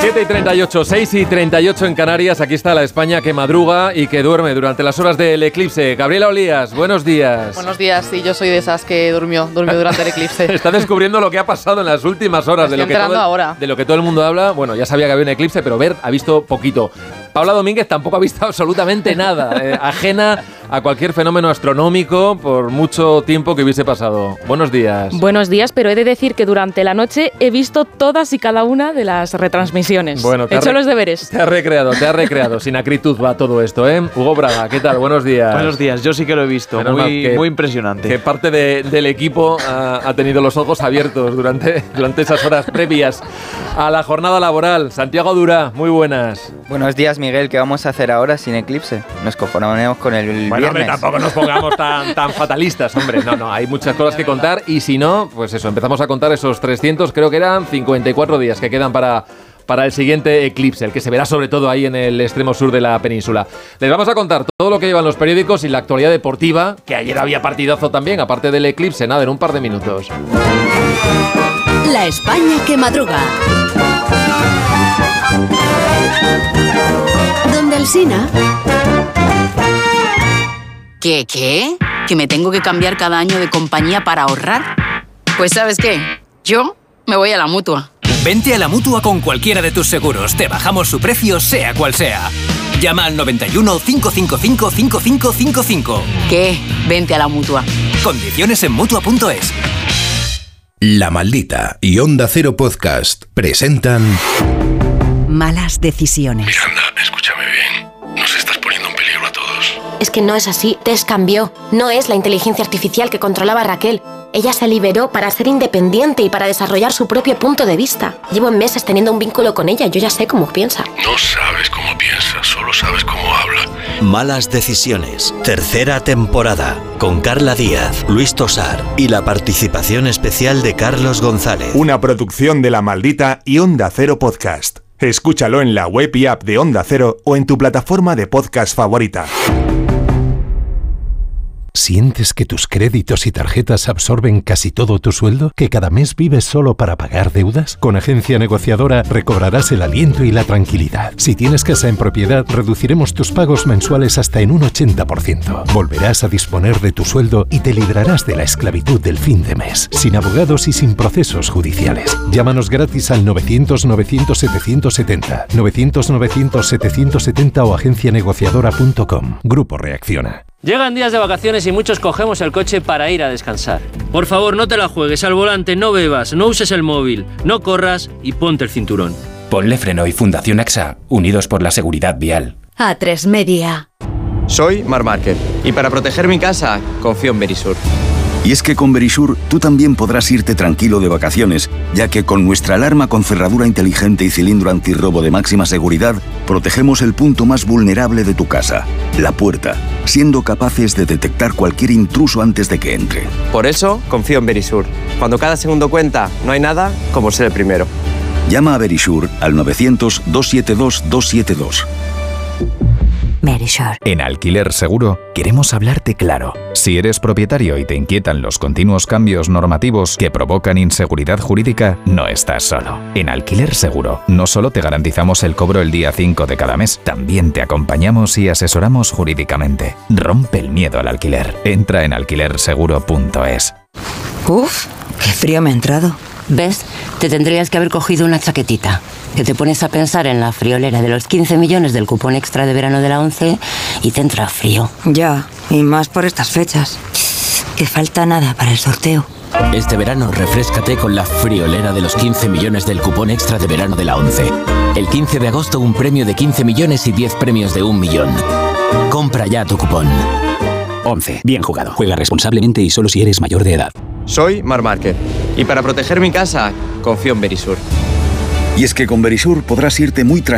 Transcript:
7:38, 6:38 en Canarias. Aquí está la España que madruga y que duerme durante las horas del eclipse. Gabriela Olías, buenos días. Buenos días, sí, yo soy de esas que durmió durante el eclipse. Está descubriendo lo que ha pasado en las últimas horas. De lo que todo el mundo habla. Bueno, ya sabía que había un eclipse, pero Bert ha visto poquito. Paula Domínguez tampoco ha visto absolutamente nada, ajena a cualquier fenómeno astronómico por mucho tiempo que hubiese pasado. Buenos días. Buenos días, pero he de decir que durante la noche he visto todas y cada una de las retransmisiones. Bueno, he hecho los deberes. Te has recreado. Sin acritud va todo esto, ¿eh? Hugo Braga, ¿qué tal? Buenos días. Buenos días, yo sí que lo he visto. Muy impresionante. Que parte del equipo ha tenido los ojos abiertos durante esas horas previas a la jornada laboral. Santiago Durá, muy buenas. Buenos días, Miguel. ¿Qué vamos a hacer ahora sin eclipse? Nos conformamos con el viernes. Bueno, hombre, tampoco nos pongamos tan fatalistas, hombre. No, hay muchas cosas que contar y si no, pues eso, empezamos a contar esos 300, creo que eran 54 días que quedan para el siguiente eclipse, el que se verá sobre todo ahí en el extremo sur de la península. Les vamos a contar todo lo que llevan los periódicos y la actualidad deportiva, que ayer había partidazo también, aparte del eclipse, nada, en un par de minutos. La España que madruga. Donde Alsina. ¿Qué? ¿Que me tengo que cambiar cada año de compañía para ahorrar? Pues ¿sabes qué? Yo me voy a la Mutua. Vente a la Mutua con cualquiera de tus seguros. Te bajamos su precio, sea cual sea. Llama al 91 555 5555. ¿Qué? Vente a la Mutua. Condiciones en Mutua.es. La Maldita y Onda Cero Podcast presentan Malas decisiones. Miranda, escúchame bien. Nos estás poniendo en peligro a todos. Es que no es así. Tess cambió. No es la inteligencia artificial que controlaba a Raquel. Ella se liberó para ser independiente y para desarrollar su propio punto de vista. Llevo meses teniendo un vínculo con ella. Yo ya sé cómo piensa. No sabes cómo piensa, solo sabes cómo habla. Malas decisiones. Tercera temporada. Con Carla Díaz, Luis Tosar y la participación especial de Carlos González. Una producción de La Maldita y Onda Cero Podcast. Escúchalo en la web y app de Onda Cero o en tu plataforma de podcast favorita. ¿Sientes que tus créditos y tarjetas absorben casi todo tu sueldo? ¿Que cada mes vives solo para pagar deudas? Con Agencia Negociadora recobrarás el aliento y la tranquilidad. Si tienes casa en propiedad, reduciremos tus pagos mensuales hasta en un 80%. Volverás a disponer de tu sueldo y te librarás de la esclavitud del fin de mes, sin abogados y sin procesos judiciales. Llámanos gratis al 900-900-770, 900-900-770 o agencianegociadora.com. Grupo Reacciona. Llegan días de vacaciones y muchos cogemos el coche para ir a descansar. Por favor, no te la juegues al volante, no bebas, no uses el móvil, no corras y ponte el cinturón. Ponle Freno y Fundación AXA, unidos por la seguridad vial. A3 Media. Soy Marc Márquez y para proteger mi casa confío en Verisur. Y es que con Verisur tú también podrás irte tranquilo de vacaciones, ya que con nuestra alarma con cerradura inteligente y cilindro antirrobo de máxima seguridad, protegemos el punto más vulnerable de tu casa, la puerta, siendo capaces de detectar cualquier intruso antes de que entre. Por eso confío en Verisur. Cuando cada segundo cuenta, no hay nada como ser el primero. Llama a Verisur al 900-272-272. Verisur. En Alquiler Seguro queremos hablarte claro. Si eres propietario y te inquietan los continuos cambios normativos que provocan inseguridad jurídica, no estás solo. En Alquiler Seguro no solo te garantizamos el cobro el día 5 de cada mes, también te acompañamos y asesoramos jurídicamente. Rompe el miedo al alquiler. Entra en alquilerseguro.es. Uf, qué frío me ha entrado. ¿Ves? Te tendrías que haber cogido una chaquetita. Que te pones a pensar en la friolera de los 15 millones del cupón extra de verano de la 11 y te entra frío. Ya, y más por estas fechas. Que falta nada para el sorteo. Este verano refréscate con la friolera de los 15 millones del cupón extra de verano de la 11. El 15 de agosto un premio de 15 millones y 10 premios de 1 millón. Compra ya tu cupón. 11. Bien jugado. Juega responsablemente y solo si eres mayor de edad. Soy Marc Márquez y para proteger mi casa confío en Verisur. Y es que con Verisur podrás irte muy tranquilo